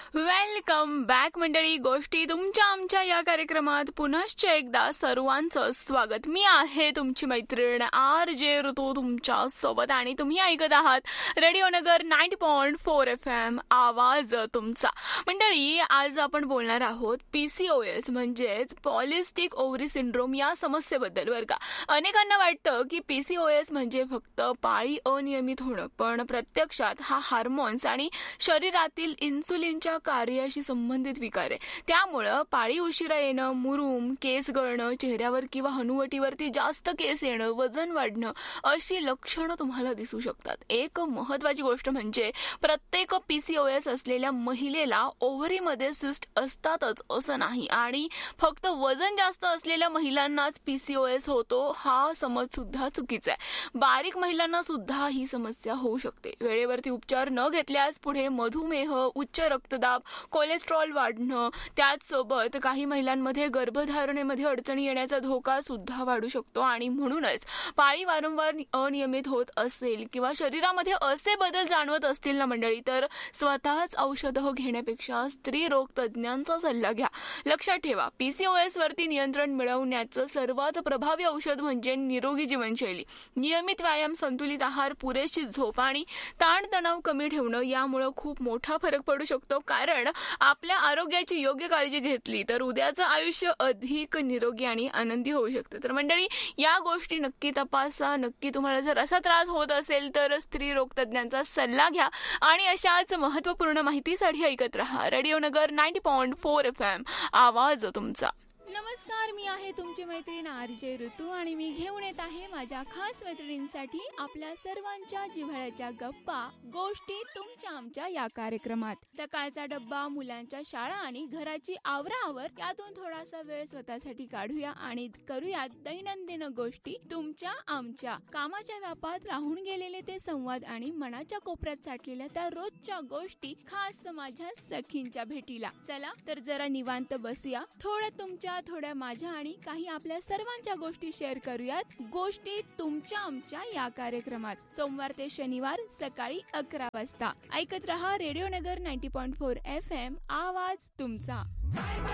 Welcome back मंडळी. गोष्टी तुमच्या आमच्या या कार्यक्रमात पुनश्च एकदा सर्वांचं स्वागत. मी आहे तुमची मैत्रीण RJ ऋतू तुमच्या सोबत आणि तुम्ही ऐकत आहात रेडिओ नगर 90.4 FM आवाज तुमचा. मंडळी, आज आपण बोलणार आहोत PCOS म्हणजेच पॉलिस्टिक ओव्हरी सिंड्रोम या समस्येबद्दल. बरं का, अनेकांना वाटतं की PCOS म्हणजे फक्त पाळी अनियमित होणं, पण प्रत्यक्षात हा हार्मोन्स आणि शरीरातील इन्सुलिनच्या कार्याशी संबंधित विकार आहे. त्यामुळं पाळी उशिरा येणं, मुरूम, केस गळणं, चेहऱ्यावर किंवा हनुवटीवरती जास्त केस येणं, वजन वाढणं अशी लक्षणं तुम्हाला दिसू शकतात. एक महत्वाची गोष्ट म्हणजे प्रत्येक PCOS असलेल्या महिलेला ओव्हरीमध्ये सिस्ट असतातच असं नाही आणि फक्त वजन जास्त असलेल्या महिलांनाच PCOS होतो हा समज सुद्धा चुकीचा आहे. बारीक महिलांना सुद्धा ही समस्या होऊ शकते. वेळेवरती उपचार न घेतल्यास पुढे मधुमेह, उच्च रक्तदाब, कोलेस्ट्रॉल वाढणं, त्याचसोबत काही महिलांमध्ये गर्भधारणेमध्ये अडचणी येण्याचा धोका सुद्धा वाढू शकतो. आणि म्हणूनच पाळी वारंवार अनियमित होत असेल किंवा शरीरामध्ये असे बदल जाणवत असतील ना मंडळी, तर स्वतःच औषधं घेण्यापेक्षा स्त्री रोग तज्ज्ञांचा सल्ला घ्या. लक्षात ठेवा, PCOS वरती नियंत्रण मिळवण्याचं सर्वात प्रभावी औषध म्हणजे निरोगी जीवनशैली, नियमित व्यायाम, संतुलित आहार, पुरेशी झोप आणि ताणतणाव कमी ठेवणं. यामुळे खूप मोठा फरक पडू शकतो. कारण आपल्या आरोग्याची योग्य काळजी घेतली तर उद्याचं आयुष्य अधिक निरोगी आणि आनंदी होऊ शकतं. तर मंडळी, या गोष्टी नक्की तपासा. नक्की तुम्हाला जर असा त्रास होत असेल तर स्त्री रोग तज्ज्ञांचा सल्ला घ्या आणि अशाच महत्त्वपूर्ण माहितीसाठी ऐकत रहा रेडिओ नगर 90.4 FM आवाज तुमचा. नमस्कार, मी आहे तुमची मैत्रीण RJ ऋतू आणि मी घेऊन येत आहे माझ्या खास मैत्रिणींसाठी आपल्या सर्वांच्या जिव्हाळ्याच्या गप्पा, गोष्टी तुमच्या आमच्या या कार्यक्रमात. सकाळचा डब्बा, मुलांच्या शाळा आणि घराची आवराआवर यातून थोडासा वेळ स्वतःसाठी काढूया आणि करूयात दैनंदिन गोष्टी तुमच्या आमच्या. कामाच्या व्यापात राहून गेलेले ते संवाद आणि मनाच्या कोपऱ्यात साठलेल्या त्या रोजच्या गोष्टी, खास माझ्या सखींच्या भेटीला. चला तर जरा निवांत बसूया, थोडं तुमच्या, थोड्या माझ्या आणि काही आपल्या सर्वांच्या गोष्टी शेअर करूयात गोष्टी तुमच्या आमच्या या कार्यक्रमात. सोमवार ते शनिवार सकाळी 11 वाजता ऐकत रहा रेडिओ नगर 90.4 FM आवाज तुमचा.